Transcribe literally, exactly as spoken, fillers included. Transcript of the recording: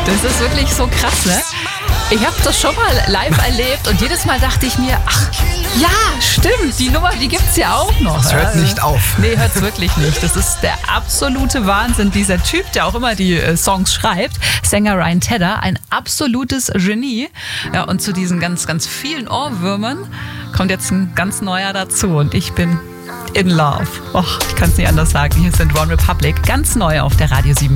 Das ist wirklich so krass, ne? Ich habe das schon mal live erlebt und jedes Mal dachte ich mir, ach ja, stimmt, die Nummer, die gibt's ja auch noch. Das hört nicht auf. Nee, hört's wirklich nicht. Das ist der absolute Wahnsinn. Dieser Typ, der auch immer die äh, Songs schreibt, Sänger Ryan Tedder, ein absolutes Genie. Ja, und zu diesen ganz, ganz vielen Ohrwürmern kommt jetzt ein ganz neuer dazu und ich bin in love. Och, ich kann es nicht anders sagen. Hier sind One Republic, ganz neu auf der Radio sieben.